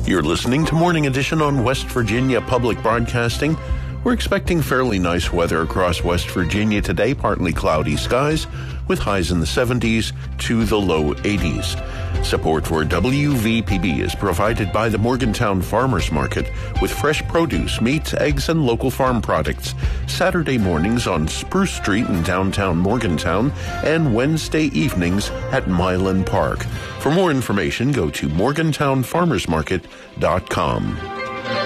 You're listening to Morning Edition on West Virginia Public Broadcasting. We're expecting fairly nice weather across West Virginia today, partly cloudy skies, with highs in the 70s to the low 80s. Support for WVPB is provided by the Morgantown Farmers Market with fresh produce, meats, eggs, and local farm products. Saturday mornings on Spruce Street in downtown Morgantown and Wednesday evenings at Milan Park. For more information, go to morgantownfarmersmarket.com.